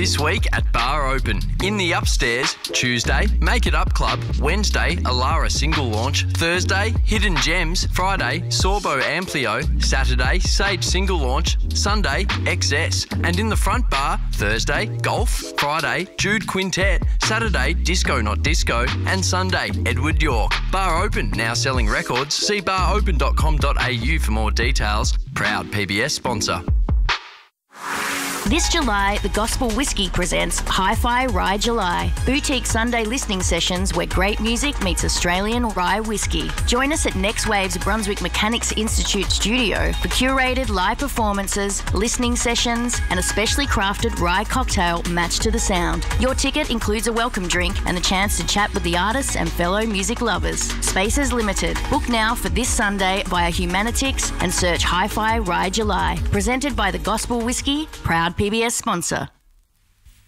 This week at Bar Open. In the upstairs, Tuesday, Make It Up Club. Wednesday, Alara single launch. Thursday, Hidden Gems. Friday, Sorbo Amplio. Saturday, Sage single launch. Sunday, XS. And in the front bar, Thursday, Golf. Friday, Jude Quintet. Saturday, Disco Not Disco. And Sunday, Edward York. Bar Open, now selling records. See baropen.com.au for more details. Proud PBS sponsor. This July, the Gospel Whiskey presents Hi-Fi Rye July, boutique Sunday listening sessions where great music meets Australian rye whiskey. Join us at Next Wave's Brunswick Mechanics Institute studio for curated live performances, listening sessions, and a specially crafted rye cocktail matched to the sound. Your ticket includes a welcome drink and the chance to chat with the artists and fellow music lovers. Space is limited. Book now for this Sunday via Humanitix and search Hi-Fi Rye July. Presented by the Gospel Whiskey, proud PBS sponsor.